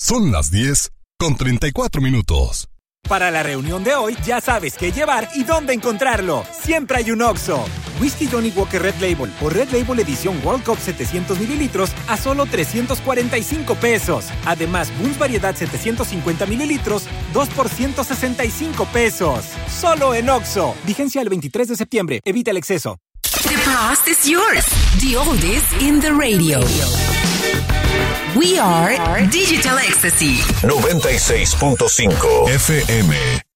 Son las 10:34. Para la reunión de hoy, ya sabes qué llevar y dónde encontrarlo. Siempre hay un Oxxo. Whisky Johnny Walker Red Label o Red Label Edición World Cup 700 mililitros a solo $345. Además, Bulls Variedad 750 mililitros, 2 por $165. Solo en Oxxo. Vigencia el 23 de septiembre. Evita el exceso. The past is yours. The oldies in the radio. We are Digital Ecstasy 96.5 FM.